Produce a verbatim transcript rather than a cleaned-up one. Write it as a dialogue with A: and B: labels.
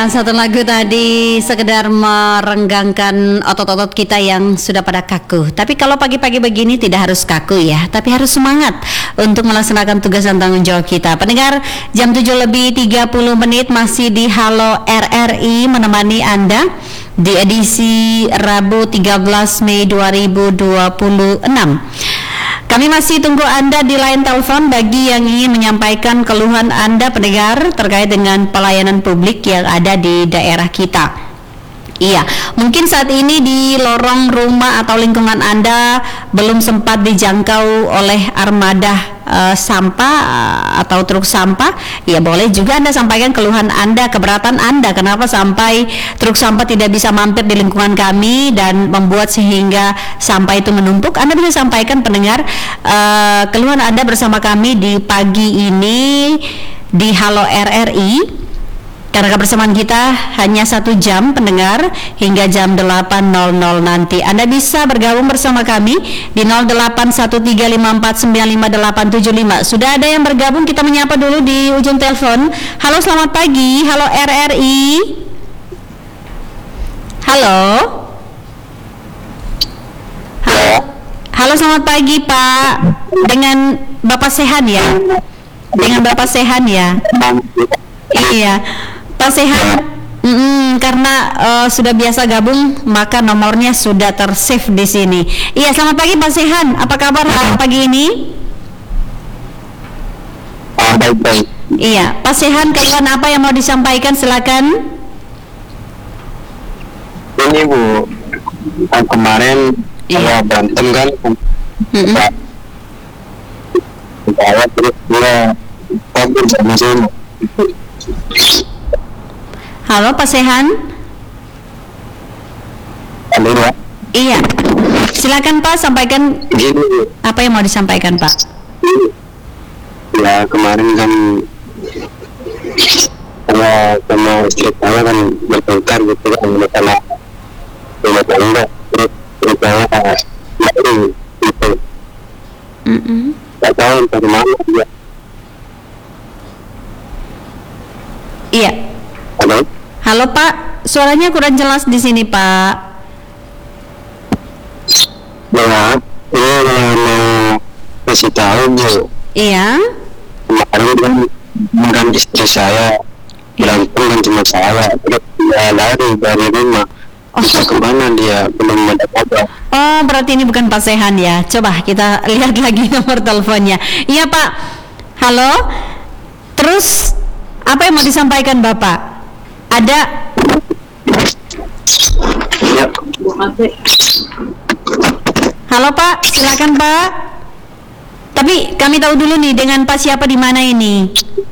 A: Iya, satu lagu tadi sekedar merenggangkan otot-otot kita yang sudah pada kaku. Tapi kalau pagi-pagi begini tidak harus kaku ya, tapi harus semangat untuk melaksanakan tugas dan tanggung jawab kita. Pendengar, jam tujuh lebih tiga puluh menit masih di Halo R R I menemani Anda di edisi Rabu tiga belas Mei dua ribu dua puluh enam. Kami masih tunggu Anda di line telepon bagi yang ingin menyampaikan keluhan Anda pendengar terkait dengan pelayanan publik yang ada di daerah kita. Iya, mungkin saat ini di lorong rumah atau lingkungan Anda belum sempat dijangkau oleh armada uh, sampah uh, atau truk sampah. Ya boleh juga Anda sampaikan keluhan Anda, keberatan Anda kenapa sampai truk sampah tidak bisa mampir di lingkungan kami dan membuat sehingga sampah itu menumpuk. Anda bisa sampaikan pendengar uh, keluhan Anda bersama kami di pagi ini di Halo R R I. Karena kebersamaan kita hanya satu jam pendengar hingga jam delapan nol nol nanti. Anda bisa bergabung bersama kami di nol delapan satu tiga lima empat sembilan lima delapan tujuh lima. Sudah ada yang bergabung, kita menyapa dulu di ujung telepon. Halo, selamat pagi. Halo R R I. Halo. Halo. Halo, selamat pagi Pak. Dengan Bapak Sehan ya? Dengan Bapak Sehan ya? Iya. Pak Sehan, mm, karena uh, sudah biasa gabung, maka nomornya sudah tersave di sini. Iya, selamat pagi Pak Sehan. Apa kabar pagi ini?
B: Baik-baik.
A: Iya, Pak Sehan, keluhan apa yang mau disampaikan? Silakan.
B: Ini Bu, yang kemarin
A: Iya.
B: kalau berantem kan,
A: Mm-mm.
B: saya terus dia kabur sama sini.
A: Halo Pak Sehan.
B: Halo ya.
A: Iya, silakan Pak, sampaikan
B: Gini,
A: apa yang mau disampaikan Pak.
B: ya kemarin kan saya sama istri saya kan bertengkar gitu kan masalah rumah tangga, terus terus saya baru gitu,
A: Mm-mm.
B: nggak tahu dari mana dia.
A: Iya.
B: Halo.
A: Halo Pak, suaranya kurang jelas di sini Pak.
B: Ya, ini mau kasih tahu Bu.
A: Iya.
B: Kemarin kan dengan istri saya berantem kan cuma saya, terus dia lari dari rumah. Bisa kemana dia belum ada kabar.
A: Oh, berarti ini bukan Pak Sehan ya. Coba kita lihat lagi nomor teleponnya. Iya Pak. Halo. Terus apa yang mau disampaikan Bapak? Ada.
B: Ya,
A: Halo Pak, silakan Pak. Tapi kami tahu dulu nih dengan Pak siapa di mana ini.